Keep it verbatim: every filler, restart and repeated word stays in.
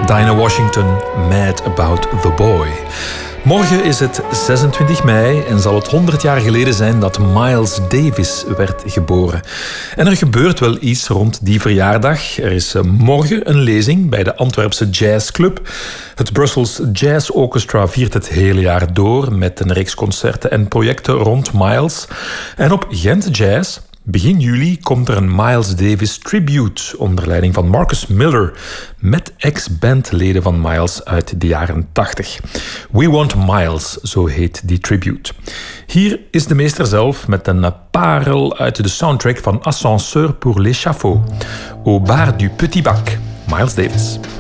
Dinah Washington, Mad About the Boy. Morgen is het zesentwintig mei en zal het honderd jaar geleden zijn dat Miles Davis werd geboren. En er gebeurt wel iets rond die verjaardag. Er is morgen een lezing bij de Antwerpse Jazzclub. Het Brussels Jazz Orchestra viert het hele jaar door met een reeks concerten en projecten rond Miles. En op Gent Jazz, begin juli, komt er een Miles Davis tribute onder leiding van Marcus Miller met ex-bandleden van Miles uit de jaren tachtig. We Want Miles, zo heet die tribute. Hier is de meester zelf met een parel uit de soundtrack van Ascenseur pour l'échafaud. Au bar du Petit Bac, Miles Davis.